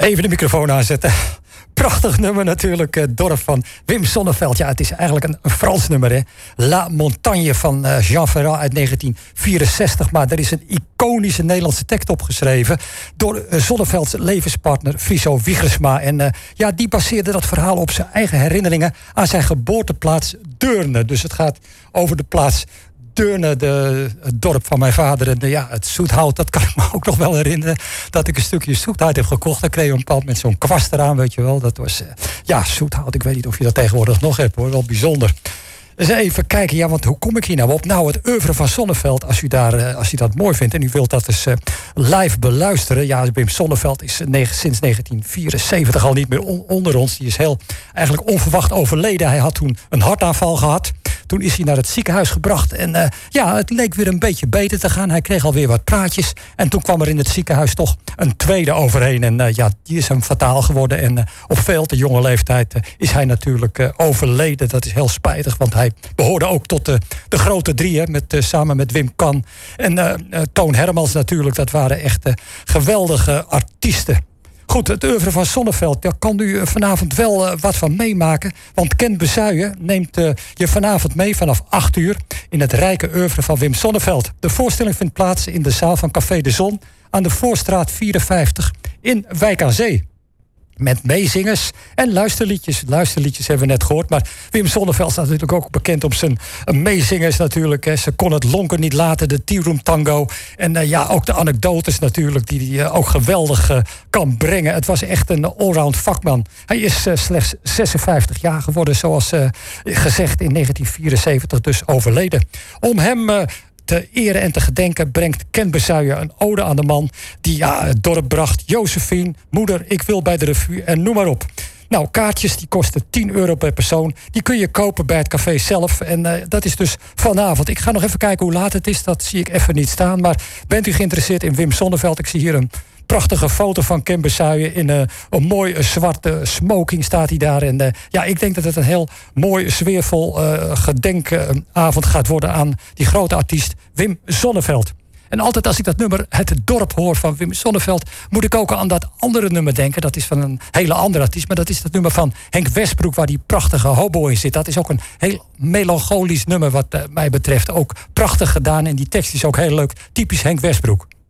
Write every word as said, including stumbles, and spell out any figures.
Even de microfoon aanzetten. Prachtig nummer natuurlijk, uh, Dorp van Wim Sonneveld. Ja, het is eigenlijk een, een Frans nummer, hè. La Montagne van uh, Jean Ferrat uit negentien vierenzestig. Maar er is een iconische Nederlandse tekst opgeschreven door uh, Sonnevelds levenspartner Friso Wiegersma. En uh, ja, die baseerde dat verhaal op zijn eigen herinneringen aan zijn geboorteplaats Deurne. Dus het gaat over de plaats Deurne, de, het dorp van mijn vader. En de, ja, het zoethout, dat kan ik me ook nog wel herinneren. Dat ik een stukje zoethout heb gekocht. Dan kreeg je een bepaald met zo'n kwast eraan, weet je wel. Dat was, uh, ja, zoethout. Ik weet niet of je dat tegenwoordig nog hebt, hoor. Wel bijzonder. Dus even kijken, ja, want hoe kom ik hier nou op? Nou, het oeuvre van Sonneveld, als u, daar, uh, als u dat mooi vindt en u wilt dat dus uh, live beluisteren. Ja, Wim Sonneveld is uh, negen, sinds negentien vierenzeventig al niet meer on, onder ons. Die is heel eigenlijk onverwacht overleden. Hij had toen een hartaanval gehad. Toen is hij naar het ziekenhuis gebracht. En uh, ja, het leek weer een beetje beter te gaan. Hij kreeg alweer wat praatjes. En toen kwam er in het ziekenhuis toch een tweede overheen. En uh, ja, die is hem fataal geworden. En uh, op veel te jonge leeftijd uh, is hij natuurlijk uh, overleden. Dat is heel spijtig, want hij behoorde ook tot de, de grote drie. Hè, met, uh, samen met Wim Kan en uh, uh, Toon Hermans natuurlijk. Dat waren echt uh, geweldige artiesten. Goed, het oeuvre van Sonneveld, daar kan u vanavond wel uh, wat van meemaken. Want Ken Bezuijen neemt uh, je vanavond mee vanaf acht uur... in het rijke oeuvre van Wim Sonneveld. De voorstelling vindt plaats in de zaal van Café de Zon... aan de Voorstraat vierenvijftig in Wijk aan Zee. Met meezingers en luisterliedjes. Luisterliedjes hebben we net gehoord. Maar Wim Sonneveld staat natuurlijk ook bekend om zijn meezingers natuurlijk. Hè. Ze kon het lonken niet laten, de Tea Room Tango. En uh, ja, ook de anekdotes natuurlijk, die hij uh, ook geweldig uh, kan brengen. Het was echt een allround vakman. Hij is uh, slechts zesenvijftig jaar geworden, zoals uh, gezegd in negentien vierenzeventig dus overleden. Om hem... Uh, te eren en te gedenken brengt Ken Bezuijen een ode aan de man die ja, het dorp bracht. Josephine, moeder, ik wil bij de revue en noem maar op. Nou, kaartjes die kosten tien euro per persoon. Die kun je kopen bij het café zelf. En uh, dat is dus vanavond. Ik ga nog even kijken hoe laat het is. Dat zie ik even niet staan. Maar bent u geïnteresseerd in Wim Sonneveld? Ik zie hier een prachtige foto van Ken Bezuijen. In uh, een mooi uh, zwarte smoking staat hij daar. En uh, ja, ik denk dat het een heel mooi, sfeervol uh, gedenkavond gaat worden aan die grote artiest Wim Sonneveld. En altijd als ik dat nummer Het Dorp hoor van Wim Sonneveld... moet ik ook aan dat andere nummer denken. Dat is van een hele andere artiest. Maar dat is dat nummer van Henk Westbroek... waar die prachtige hobo in zit. Dat is ook een heel melancholisch nummer wat uh, mij betreft. Ook prachtig gedaan. En die tekst is ook heel leuk. Typisch Henk Westbroek.